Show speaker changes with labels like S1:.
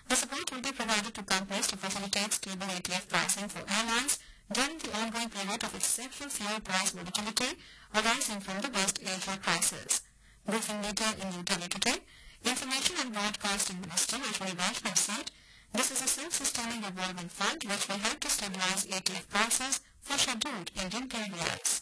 S1: The support will be provided to companies to facilitate stable ATF pricing for airlines during the ongoing period of exceptional fuel price volatility arising from the West Asia crisis. Briefing later in New Delhi today, Information and Broadcasting Minister Rashmi Vaishnav said this is a self-sustaining revolving fund which will help to stabilize ATF prices for scheduled Indian carriers.